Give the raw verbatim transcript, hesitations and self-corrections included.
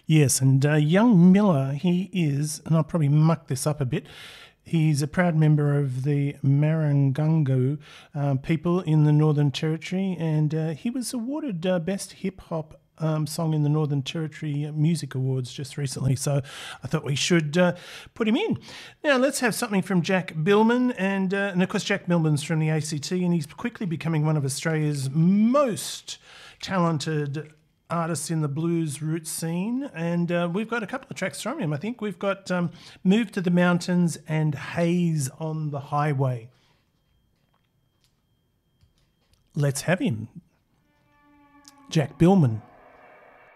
Yes, and uh, young Miller, he is, and I'll probably muck this up a bit, he's a proud member of the Marangungu uh, people in the Northern Territory, and uh, he was awarded uh, Best Hip Hop um, Song in the Northern Territory Music Awards just recently, so I thought we should uh, put him in. Now, let's have something from Jack Billman, and, uh, and of course Jack Billman's from the A C T, and he's quickly becoming one of Australia's most talented artists in the blues roots scene, and uh, we've got a couple of tracks from him. I think we've got um, Move to the Mountains and Haze on the Highway. Let's have him. Jack Billman.